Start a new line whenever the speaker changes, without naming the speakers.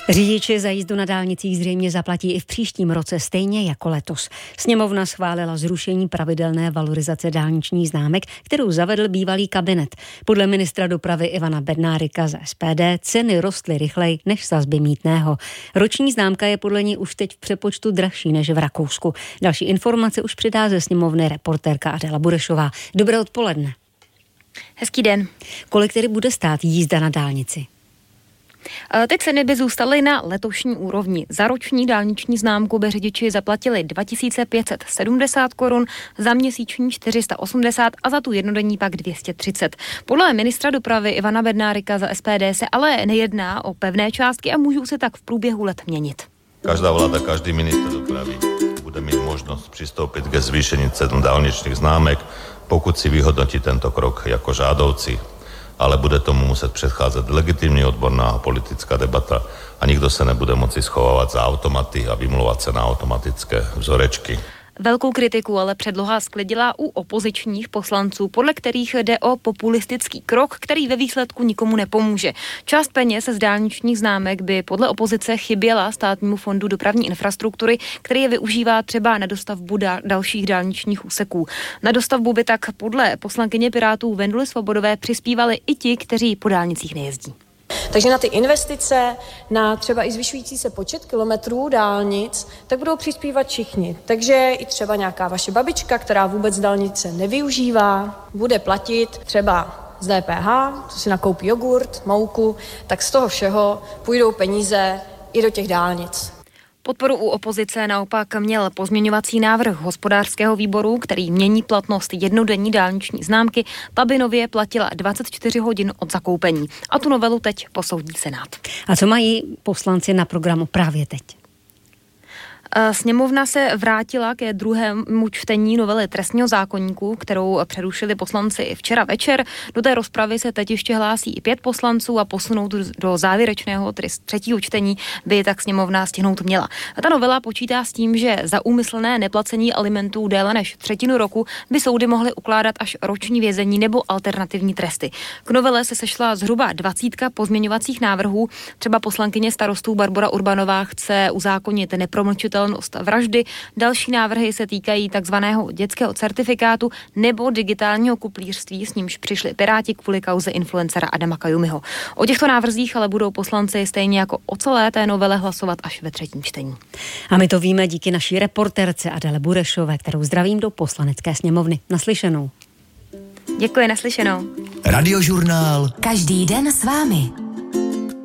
Řidiči za jízdu na dálnicích zřejmě zaplatí i v příštím roce stejně jako letos. Sněmovna schválila zrušení pravidelné valorizace dálničních známek, kterou zavedl bývalý kabinet. Podle ministra dopravy Ivana Bednárika z SPD ceny rostly rychleji než sazby mýtného. Roční známka je podle ní už teď v přepočtu dražší než v Rakousku. Další informace už přidá ze sněmovny reportérka Adela Burešová. Dobré odpoledne.
Hezký den.
Kolik tedy bude stát jízda na dálnici?
Ty ceny by zůstaly na letošní úrovni. Za roční dálniční známku by řidiči zaplatili 2570 korun, za měsíční 480 a za tu jednodenní pak 230. Podle ministra dopravy Ivana Bednárika za SPD se ale nejedná o pevné částky a můžou se tak v průběhu let měnit.
Každá vláda, každý minister dopravy bude mít možnost přistoupit ke zvýšení cen dálničních známek, pokud si vyhodnotí tento krok jako žádoucí. Ale bude tomu muset předcházet legitimní odborná a politická debata a nikdo se nebude moci schovávat za automaty a vymlouvat se na automatické vzorečky.
Velkou kritiku ale předloha sklidila u opozičních poslanců, podle kterých jde o populistický krok, který ve výsledku nikomu nepomůže. Část peněz z dálničních známek by podle opozice chyběla Státnímu fondu dopravní infrastruktury, který je využívá třeba na dostavbu dalších dálničních úseků. Na dostavbu by tak podle poslankyně Pirátů Venduly Svobodové přispívali i ti, kteří po dálnicích nejezdí.
Takže na ty investice, na třeba i zvyšující se počet kilometrů dálnic, tak budou přispívat všichni. Takže i třeba nějaká vaše babička, která vůbec dálnice nevyužívá, bude platit třeba z DPH, co si nakoupí jogurt, mouku, tak z toho všeho půjdou peníze i do těch dálnic.
Podporu u opozice naopak měl pozměňovací návrh hospodářského výboru, který mění platnost jednodenní dálniční známky. Ta by nově platila 24 hodin od zakoupení. A tu novelu teď posoudí Senát.
A co mají poslanci na programu právě teď?
Sněmovna se vrátila ke druhému čtení novely trestního zákoníku, kterou přerušili poslanci včera večer. Do té rozpravy se teď ještě hlásí i 5 poslanců a posunout do závěrečného, tedy třetího čtení, by tak sněmovna stihnout měla. Ta novela počítá s tím, že za úmyslné neplacení alimentů déle než třetinu roku by soudy mohly ukládat až roční vězení nebo alternativní tresty. K novele se sešla zhruba 20 pozměňovacích návrhů. Třeba poslankyně Starostů Barbora Urbanová chce uzákonit nepromlčitelnost vraždy. Další návrhy se týkají takzvaného dětského certifikátu nebo digitálního kuplířství, s nímž přišli Piráti kvůli kauze influencera Adama Kajumiho. O těchto návrzích ale budou poslanci stejně jako o celé té novele hlasovat až ve třetím čtení.
A my to víme díky naší reportérce Adele Burešové, kterou zdravím do Poslanecké sněmovny. Naslyšenou.
Děkuji, naslyšenou.
Radiožurnál. Každý den s vámi.